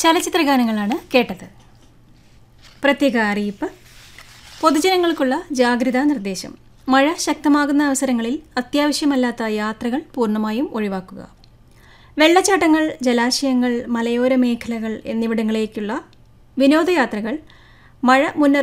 ചലച്ചിത്രഗാനങ്ങളാണ് കേട്ടത്. പ്രത്യേക അറിയിപ്പ്. പൊതുജനങ്ങൾക്കുള്ള ജാഗ്രതാ നിർദ്ദേശം. മഴ ശക്തമാകുന്ന അവസരങ്ങളിൽ അത്യാവശ്യമല്ലാത്ത യാത്രകൾ പൂർണ്ണമായും ഒഴിവാക്കുക. വെള്ളച്ചാട്ടങ്ങൾ, ജലാശയങ്ങൾ, മലയോര മേഖലകൾ എന്നിവിടങ്ങളിലേക്കുള്ള വിനോദയാത്രകൾ മഴ